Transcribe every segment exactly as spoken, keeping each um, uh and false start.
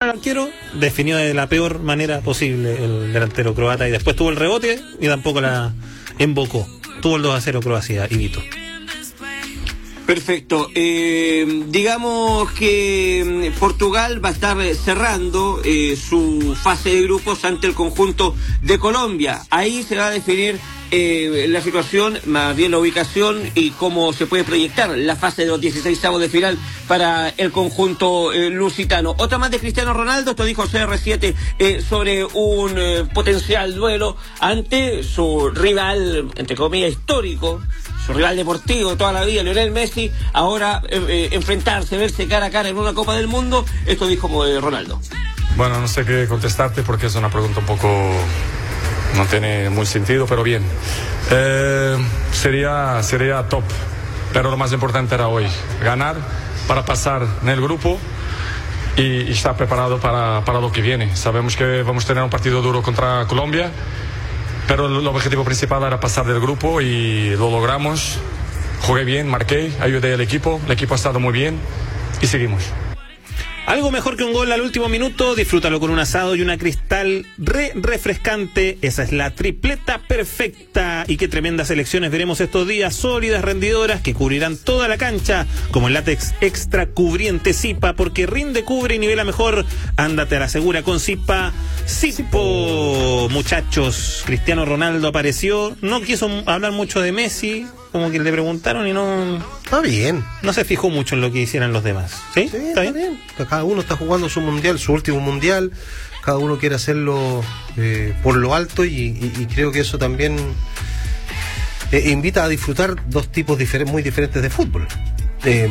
al arquero, definió de la peor manera posible el delantero croata y después tuvo el rebote y tampoco la embocó. Tuvo el dos a cero Croacia y Vito. Perfecto. Eh, digamos que Portugal va a estar cerrando eh, su fase de grupos ante el conjunto de Colombia. Ahí se va a definir eh, la situación, más bien la ubicación y cómo se puede proyectar la fase de los dieciseisavos de final para el conjunto eh, lusitano. Otra más de Cristiano Ronaldo, esto dijo C R siete eh, sobre un eh, potencial duelo ante su rival, entre comillas, histórico, su rival deportivo toda la vida, Lionel Messi. Ahora eh, eh, enfrentarse, verse cara a cara en una Copa del Mundo, esto dijo eh, Ronaldo. Bueno, no sé qué contestarte porque es una pregunta un poco... no tiene muy sentido, pero bien. Eh, sería, sería top, pero lo más importante era hoy, ganar para pasar en el grupo y, y estar preparado para, para lo que viene. Sabemos que vamos a tener un partido duro contra Colombia, pero el objetivo principal era pasar del grupo y lo logramos. Jugué bien, marqué, ayudé al equipo, el equipo ha estado muy bien y seguimos. Algo mejor que un gol al último minuto, disfrútalo con un asado y una Cristal re refrescante. Esa es la tripleta perfecta. Y qué tremendas selecciones veremos estos días, sólidas, rendidoras, que cubrirán toda la cancha, como el látex extra cubriente Zipa, porque rinde, cubre y nivela mejor. Ándate a la segura con Zipa. Zipo, muchachos, Cristiano Ronaldo apareció, no quiso hablar mucho de Messi, como que le preguntaron y no... Está bien. No se fijó mucho en lo que hicieran los demás. ¿Sí? Sí, ¿Está, está bien? bien. Cada uno está jugando su mundial, su último mundial. Cada uno quiere hacerlo eh, por lo alto y, y, y creo que eso también eh, invita a disfrutar dos tipos difer- muy diferentes de fútbol. Eh,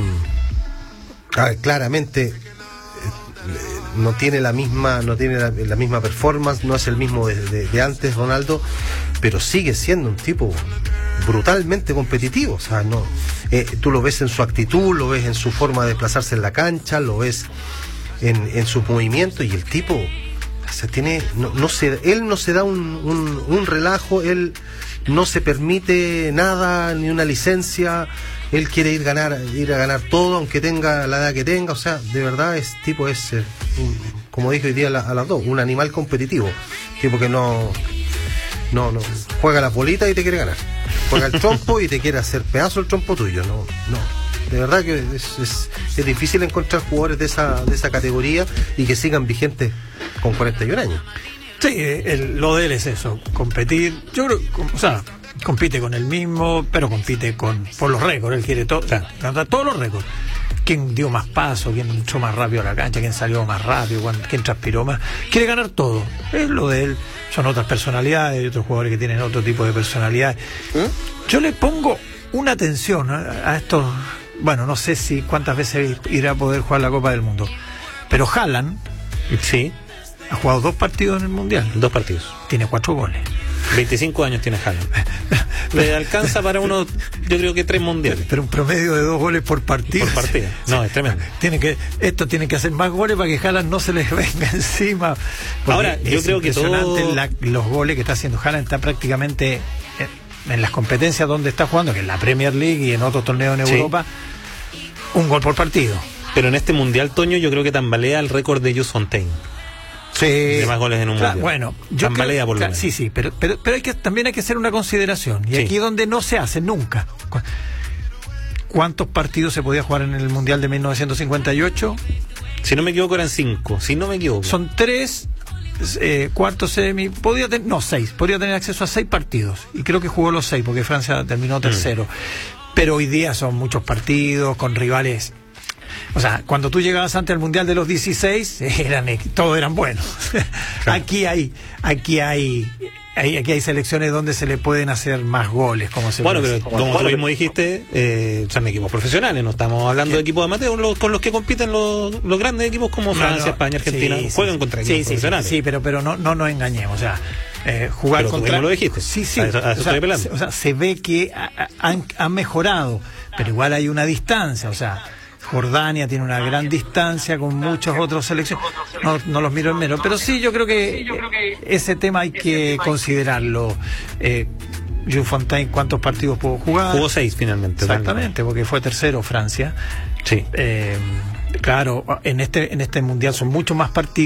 claramente eh, no tiene la misma no tiene la, la misma performance, no es el mismo de, de, de antes Ronaldo, pero sigue siendo un tipo brutalmente competitivo. O sea, no, eh, tú lo ves en su actitud, lo ves en su forma de desplazarse en la cancha, lo ves en, en sus movimientos, y el tipo, o sea, tiene, no, no se, él no se da un, un, un relajo, él no se permite nada, ni una licencia. Él quiere ir ganar, ir a ganar todo, aunque tenga la edad que tenga. O sea, de verdad, es tipo es, eh, un, como dije hoy día a, la, a las dos, un animal competitivo, tipo que no, no, no juega las bolitas y te quiere ganar, juega el trompo y te quiere hacer pedazo el trompo tuyo. No, no, de verdad que es, es, es difícil encontrar jugadores de esa, de esa categoría y que sigan vigentes con cuarenta y un años. Sí, el, lo de él es eso, competir. Yo creo, o sea, compite con él mismo, pero compite con por los récords. Él quiere todo, o sea, ganar todos los récords. Quién dio más paso, quién entró más rápido a la cancha, quién salió más rápido, quién transpiró más. Quiere ganar todo. Es lo de él. Son otras personalidades, hay otros jugadores que tienen otro tipo de personalidades. ¿Eh? Yo le pongo una atención a, a estos. Bueno, no sé si cuántas veces irá a poder jugar la Copa del Mundo, pero Haaland, sí, ha jugado dos partidos en el Mundial. Dos partidos. Tiene cuatro goles. veinticinco años tiene Haaland. Le alcanza para uno, yo creo que tres mundiales. Pero un promedio de dos goles por partido. Por partido. No, es tremendo. Tiene que, esto tiene que hacer más goles para que Haaland no se les venga encima. Ahora, yo creo que todo... la, los goles que está haciendo Haaland. Está prácticamente en, en las competencias donde está jugando, que es la Premier League y en otros torneos en sí. Europa, un gol por partido. Pero en este mundial, Toño, yo creo que tambalea el récord de Jules Fontaine. Sí. De más goles en un claro, mundial. Bueno, yo tambalea creo, por lo claro, menos. sí, sí, pero, pero, pero hay que, también hay que hacer una consideración. Y sí. Aquí donde no se hace nunca. ¿Cuántos partidos se podía jugar en el Mundial de mil novecientos cincuenta y ocho? Si no me equivoco eran cinco, si no me equivoco. Son tres, eh, cuartos semi, podía tener, no, seis, podría tener acceso a seis partidos. Y creo que jugó los seis, porque Francia terminó tercero. Mm. Pero hoy día son muchos partidos con rivales. O sea, cuando tú llegabas antes al Mundial de los dieciséis, eran, todos eran buenos. Claro. Aquí hay, aquí hay, hay, aquí hay selecciones donde se le pueden hacer más goles, como se Bueno, puede pero como, como tú mismo dijiste, eh, son equipos profesionales, no estamos hablando ¿Qué? de equipos amateurs, los, con los que compiten los, los grandes equipos como Francia, no, no, España, Argentina, sí, juegan sí, contra sí, equipos sí, profesionales. Sí, sí, pero, pero no, no nos engañemos, o sea, eh, jugar pero contra... Pero lo dijiste. Sí, sí, a eso, a eso o, sea, estoy se, o sea, se ve que ha, han, han mejorado, pero igual hay una distancia, o sea... Jordania tiene una gran distancia con muchas otras selecciones, no, no los miro en menos, pero sí, yo creo que ese tema hay que considerarlo. eh, Jules Fontaine, ¿cuántos partidos pudo jugar? Jugó seis finalmente. Exactamente, porque fue tercero Francia. Sí. Eh, claro, en este, en este mundial son muchos más partidos.